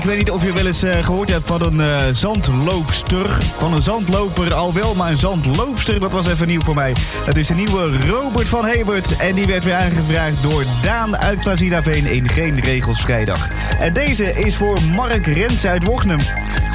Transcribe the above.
Ik weet niet of je wel eens gehoord hebt van een zandloopster. Van een zandloper al wel, maar een zandloopster, dat was even nieuw voor mij. Het is de nieuwe Robert van Hebert. En die werd weer aangevraagd door Daan uit Klazinaveen in Geen Regels Vrijdag. En deze is voor Mark Rens uit Wochnum.